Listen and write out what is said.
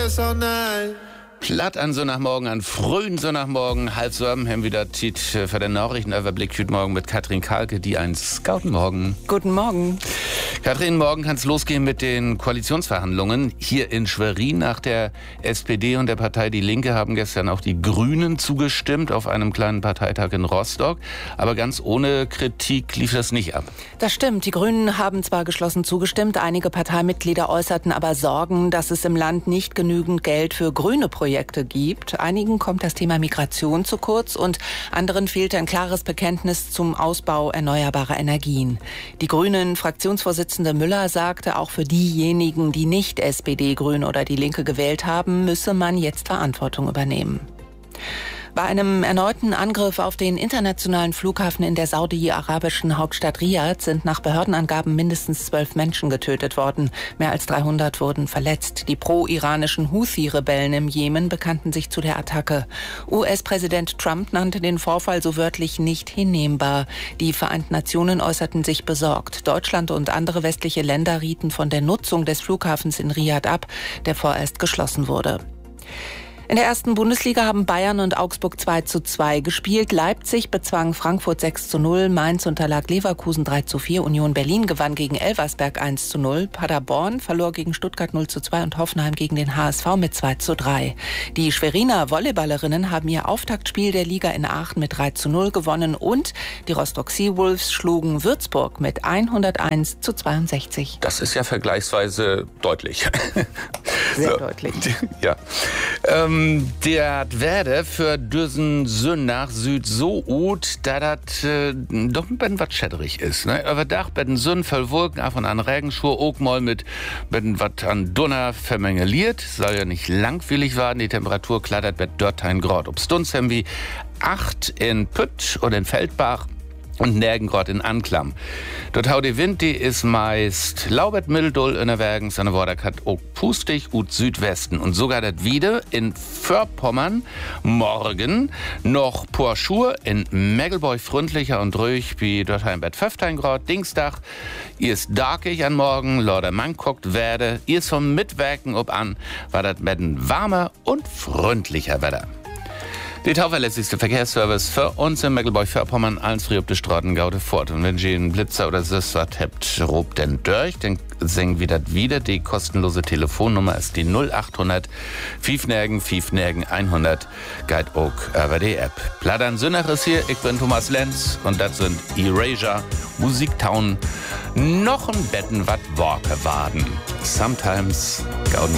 Platt an Sonntagmorgen, an frühen Sonntagmorgen, 6:30 haben wir da Tiet für den Nachrichtenüberblick heute Morgen mit Katrin Kahlke, die eins. Guten Morgen. Guten Morgen. Katrin, morgen kann es losgehen mit den Koalitionsverhandlungen hier in Schwerin. Nach der SPD und der Partei Die Linke haben gestern auch die Grünen zugestimmt auf einem kleinen Parteitag in Rostock. Aber ganz ohne Kritik lief das nicht ab. Das stimmt. Die Grünen haben zwar geschlossen zugestimmt, einige Parteimitglieder äußerten aber Sorgen, dass es im Land nicht genügend Geld für grüne Projekte gibt. Einigen kommt das Thema Migration zu kurz und anderen fehlte ein klares Bekenntnis zum Ausbau erneuerbarer Energien. Die Grünen-Fraktionsvorsitzende Müller sagte, auch für diejenigen, die nicht SPD, Grün oder Die Linke gewählt haben, müsse man jetzt Verantwortung übernehmen. Bei einem erneuten Angriff auf den internationalen Flughafen in der saudi-arabischen Hauptstadt Riyadh sind nach Behördenangaben mindestens 12 Menschen getötet worden. Mehr als 300 wurden verletzt. Die pro-iranischen Houthi-Rebellen im Jemen bekannten sich zu der Attacke. US-Präsident Trump nannte den Vorfall so wörtlich nicht hinnehmbar. Die Vereinten Nationen äußerten sich besorgt. Deutschland und andere westliche Länder rieten von der Nutzung des Flughafens in Riyadh ab, der vorerst geschlossen wurde. In der ersten Bundesliga haben Bayern und Augsburg 2:2 gespielt. Leipzig bezwang Frankfurt 6:0, Mainz unterlag Leverkusen 3:4, Union Berlin gewann gegen Elversberg 1:0, Paderborn verlor gegen Stuttgart 0:2 und Hoffenheim gegen den HSV mit 2:3. Die Schweriner Volleyballerinnen haben ihr Auftaktspiel der Liga in Aachen mit 3:0 gewonnen und die Rostock Seawolves schlugen Würzburg mit 101:62. Das ist ja vergleichsweise deutlich. Sehr deutlich. Ja. Der Werde für Düsen Sünn nach Süd so gut, da das doch ein bisschen was schädrig ist. Ne? Aber Dach, betten Sünn, voll Wolken, ab und an Regenschur, auch mal mit betten was an Donner vermengeliert. Soll ja nicht langweilig werden. Die Temperatur klattert bei dort ein Grad. Ob Stunz haben wie 8 in Pütt oder in Feldbach. Und Nergengrad in Anklam. Dort hau die Wind, die ist meist laubet mitteldull in der Wergens, an der Vorderkant auch pustig ut Südwesten. Und sogar das wieder in Vorpommern morgen noch pur Schur in Meggelborg freundlicher und ruhig wie dort ein Bett 15 Grad. Dienstag, ihr ist darkig an morgen, Lorder Mann guckt werde. Ihr ist vom Mitwerken ob an, war das Betten warmer und freundlicher Wetter. Die tauverlässigste Verkehrsservice für uns in Mecklenburg-Vorpommern, allen früh auf die Straßen gaude fort. Und wenn ihr einen Blitzer oder so was habt, robt den durch, dann singen wir das wieder. Die kostenlose Telefonnummer ist die 0800 5 100, Guide auch über die App. Plattern Sünnach ist hier, ich bin Thomas Lenz und das sind Erasure, Musiktown, noch ein Betten wat Worte waden. Sometimes gauden